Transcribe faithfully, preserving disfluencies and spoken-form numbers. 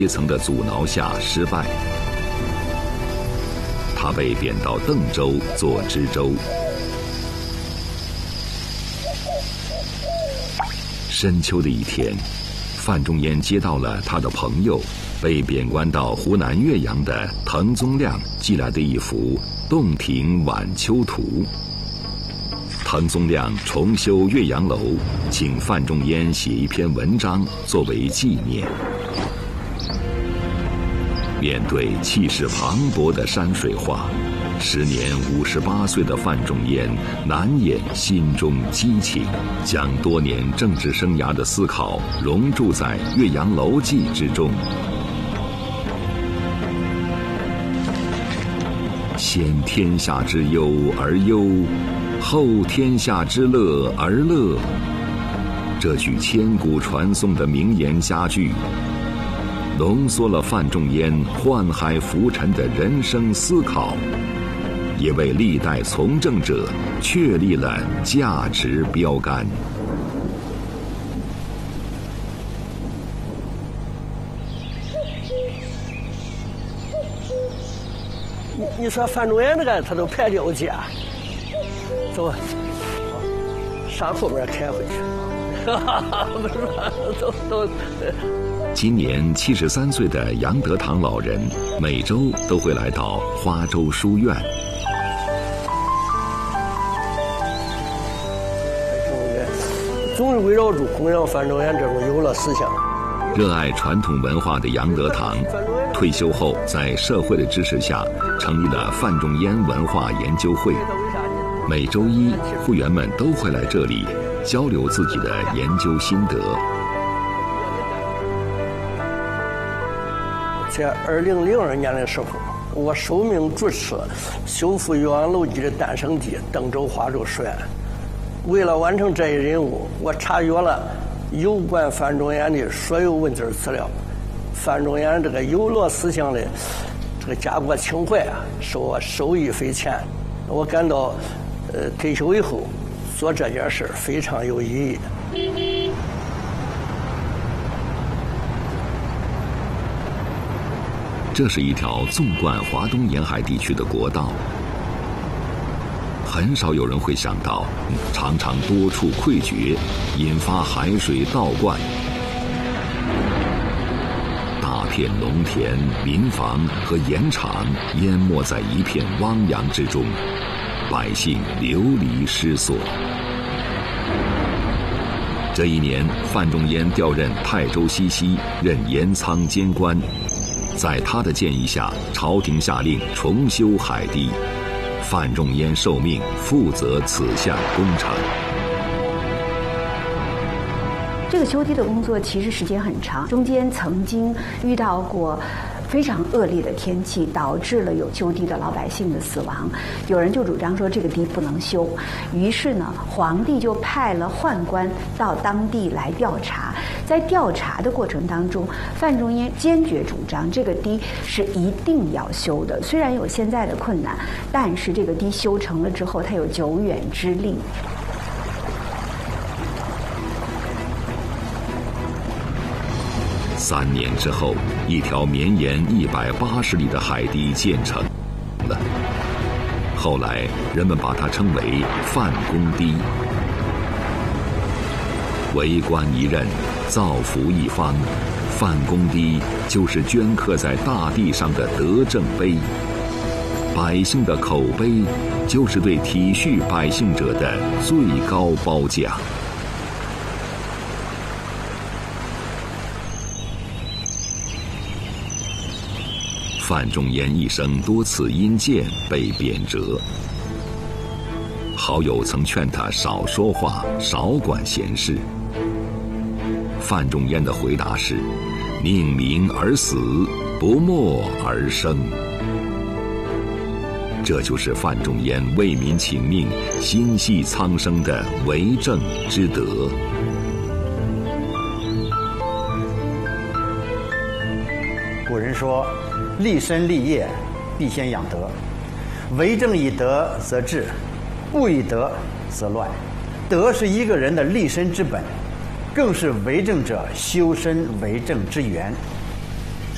阶层的阻挠下失败。他被贬到邓州做知州。深秋的一天，范仲淹接到了他的朋友被贬官到湖南岳阳的滕宗亮寄来的一幅洞庭晚秋图。滕宗亮重修岳阳楼，请范仲淹写一篇文章作为纪念。面对气势磅礴的山水画，时年五十八岁的范仲淹难掩心中激情，将多年政治生涯的思考融注在《岳阳楼记》之中。先天下之忧而忧，后天下之乐而乐。这句千古传颂的名言佳句，浓缩了范仲淹宦海浮沉的人生思考，也为历代从政者确立了价值标杆。 你说范仲淹这个他都排了解，走，上后边开回去。不是，都都。 今年七十三岁的杨德堂老人，每周都会来到花洲书院。 总是围绕住弘扬范仲淹这种有乐思想。 热爱传统文化的杨德堂，退休后在社会的支持下，成立了范仲淹文化研究会。每周一，会员们都会来这里交流自己的研究心得。 在二零零二年的时候，我受命主持修复《岳阳楼记》的诞生地邓州花洲书院。为了完成这一任务，我查阅了有关范仲淹的所有文字资料。范仲淹这个有乐思想的这个家国情怀啊，使我受益匪浅。我感到，呃，退休以后做这件事非常有意义。 这是一条纵贯华东沿海地区的国道，很少有人会想到，常常多处溃决，引发海水倒灌，大片农田、民房和盐场淹没在一片汪洋之中，百姓流离失所。这一年，范仲淹调任泰州西溪，任盐仓监官。在他的建议下，朝廷下令重修海堤，范仲淹受命负责此项工程。 这个修堤的工作其实时间很长，中间曾经遇到过非常恶劣的天气，导致了有修堤的老百姓的死亡。有人就主张说这个堤不能修，于是呢，皇帝就派了宦官到当地来调查。在调查的过程当中，范仲淹坚决主张这个堤是一定要修的。虽然有现在的困难，但是这个堤修成了之后，它有久远之力。 三年之后，一条绵延一百八十里的海堤建成了。后来，人们把它称为范公堤。为官一任，造福一方，范公堤就是镌刻在大地上的德政碑。百姓的口碑，就是对体恤百姓者的最高褒奖。范仲淹一生多次因谏被贬谪，好友曾劝他少说话，少管闲事。范仲淹的回答是：宁鸣而死，不默而生。这就是范仲淹为民请命、心系苍生的为政之德。 古人说，立身立业必先养德，为政以德则治，不以德则乱。德是一个人的立身之本，更是为政者修身为政之源。